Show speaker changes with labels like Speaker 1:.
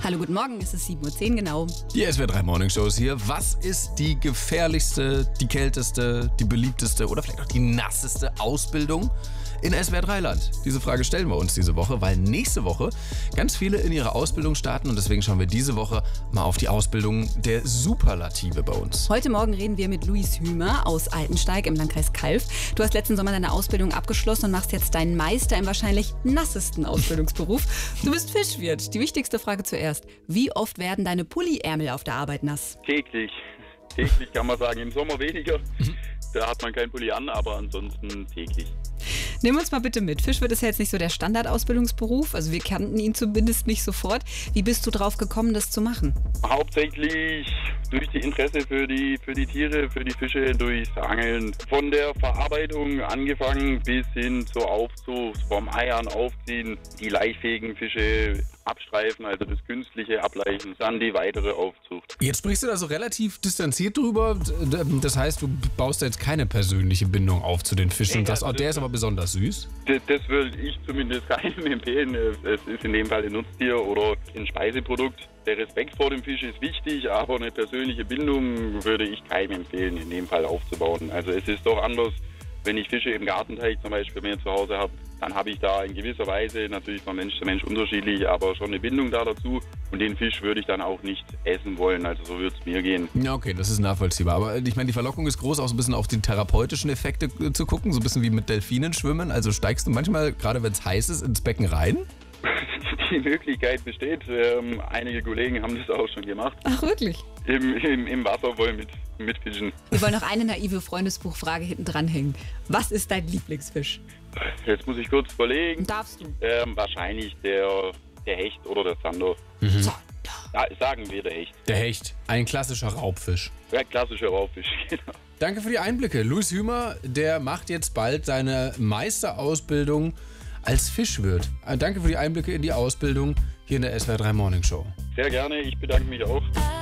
Speaker 1: Hallo, guten Morgen, es ist 7:10 Uhr genau.
Speaker 2: Die SWR 3 Morning Show ist hier. Was ist die gefährlichste, die kälteste, die beliebteste oder vielleicht auch die nasseste Ausbildung in SWR 3 Land? Diese Frage stellen wir uns diese Woche, weil nächste Woche ganz viele in ihre Ausbildung starten und deswegen schauen wir diese Woche mal auf die Ausbildung der Superlative bei uns.
Speaker 1: Heute Morgen reden wir mit Luis Hümer aus Altensteig im Landkreis Calw. Du hast letzten Sommer deine Ausbildung abgeschlossen und machst jetzt deinen Meister im wahrscheinlich nassesten Ausbildungsberuf. Du bist Fischwirt. Die wichtigste Frage zuerst. Wie oft werden deine Pulliärmel auf der Arbeit nass?
Speaker 3: Täglich. Täglich kann man sagen, im Sommer weniger. Da hat man kein Pulli an, aber ansonsten täglich.
Speaker 1: Nimm uns mal bitte mit. Fischwirt ist ja jetzt nicht so der Standardausbildungsberuf. Also wir kannten ihn zumindest nicht sofort. Wie bist du drauf gekommen, das zu machen?
Speaker 3: Hauptsächlich durch die Interesse für die Tiere, für die Fische, durchs Angeln. Von der Verarbeitung angefangen bis hin zur Aufzucht, vom Eiern aufziehen, die laichfähigen Fische abstreifen, also das künstliche Ableichen, dann die weitere Aufzucht.
Speaker 2: Jetzt sprichst du da so relativ distanziert drüber. Das heißt, du baust da jetzt keine persönliche Bindung auf zu den Fischen und sagst, der ist aber besonders süß?
Speaker 3: Das würde ich zumindest keinem empfehlen. Es ist in dem Fall ein Nutztier oder ein Speiseprodukt. Der Respekt vor dem Fisch ist wichtig, aber eine persönliche Bindung würde ich keinem empfehlen, in dem Fall aufzubauen. Also es ist doch anders, wenn ich Fische im Gartenteich zum Beispiel bei mir zu Hause habe, dann habe ich da in gewisser Weise, natürlich von Mensch zu Mensch unterschiedlich, aber schon eine Bindung da dazu. Und den Fisch würde ich dann auch nicht essen wollen, also so würde es mir gehen.
Speaker 2: Ja, okay, das ist nachvollziehbar. Aber ich meine, die Verlockung ist groß, auch so ein bisschen auf die therapeutischen Effekte zu gucken, so ein bisschen wie mit Delfinen schwimmen. Also steigst du manchmal, gerade wenn es heiß ist, ins Becken rein?
Speaker 3: Die Möglichkeit besteht. Einige Kollegen haben das auch schon gemacht.
Speaker 1: Ach, wirklich?
Speaker 3: Im Wasser wohl mit Fischen.
Speaker 1: Wir wollen noch eine naive Freundesbuchfrage hinten dranhängen. Was ist dein Lieblingsfisch?
Speaker 3: Jetzt muss ich kurz überlegen.
Speaker 1: Darfst du?
Speaker 3: Wahrscheinlich der Hecht oder der Zander.
Speaker 1: Zander.
Speaker 3: Ja, sagen wir der Hecht.
Speaker 2: Der Hecht, ein klassischer Raubfisch.
Speaker 3: Ja, klassischer Raubfisch, genau.
Speaker 2: Danke für die Einblicke. Luis Hümer, der macht jetzt bald seine Meisterausbildung als Fischwirt. Danke für die Einblicke in die Ausbildung hier in der SWR 3 Morning Show.
Speaker 3: Sehr gerne, ich bedanke mich auch.